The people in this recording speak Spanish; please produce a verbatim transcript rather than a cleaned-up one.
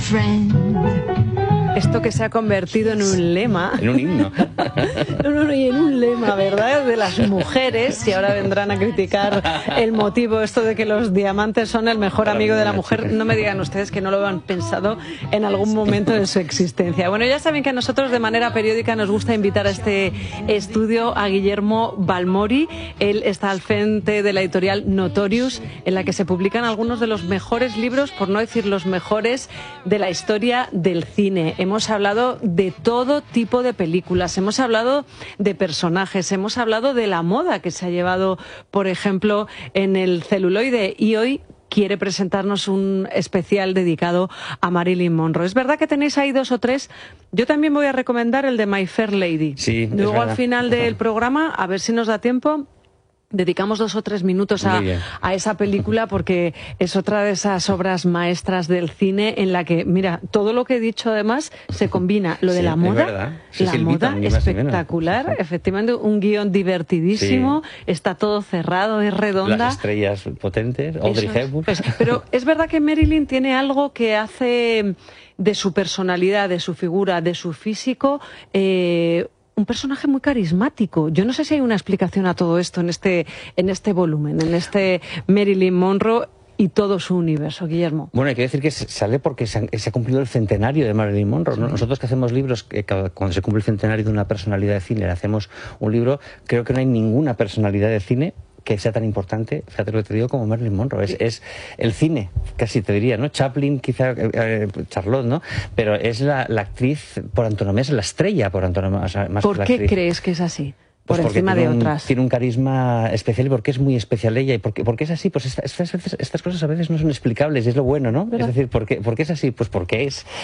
Esto que se ha convertido en un lema. En un himno. No, no, no, y en un lema, ¿verdad? De las mujeres, y ahora vendrán a criticar el motivo, esto de que los diamantes son el mejor amigo de la mujer. No me digan ustedes que no lo han pensado en algún momento de su existencia. Bueno, ya saben que a nosotros de manera periódica nos gusta invitar a este estudio a Guillermo Balmori. Él está al frente de la editorial Notorious, en la que se publican algunos de los mejores libros, por no decir los mejores, de la historia del cine. Hemos hablado de todo tipo de películas, hemos hablado de personajes, hemos hablado de la moda que se ha llevado, por ejemplo, en el celuloide, y hoy quiere presentarnos un especial dedicado a Marilyn Monroe. Es verdad que tenéis ahí dos o tres. Yo también voy a recomendar el de My Fair Lady. Sí, luego al final del programa, a ver si nos da tiempo, dedicamos dos o tres minutos a, a esa película, porque es otra de esas obras maestras del cine en la que, mira, todo lo que he dicho además se combina. Lo de sí, la moda, sí, la Silvita, moda espectacular, efectivamente, un guión divertidísimo, sí. Está todo cerrado, es redonda. Las estrellas potentes, Audrey Hepburn. Pues, pero es verdad que Marilyn tiene algo que hace de su personalidad, de su figura, de su físico, eh, un personaje muy carismático. Yo no sé si hay una explicación a todo esto en este, en este volumen, en este Marilyn Monroe y todo su universo, Guillermo. Bueno, hay que decir que sale porque se ha, se ha cumplido el centenario de Marilyn Monroe, ¿no? Sí. Nosotros que hacemos libros, que cuando se cumple el centenario de una personalidad de cine, le hacemos un libro, creo que no hay ninguna personalidad de cine que sea tan importante, fíjate lo que te digo, como Marilyn Monroe. Es, es el cine, casi te diría, ¿no? Chaplin, quizá, eh, Charlotte, ¿no? Pero es la, la actriz por antonomía, es la estrella por antonomía. O sea, más ¿Por que la qué actriz. crees que es así? Pues por encima de un, otras. Tiene un carisma especial y porque es muy especial ella. Y porque, porque es así, pues esta, estas, veces, estas cosas a veces no son explicables y es lo bueno, ¿no? ¿Verdad? Es decir, ¿por qué, ¿por qué es así? Pues porque es.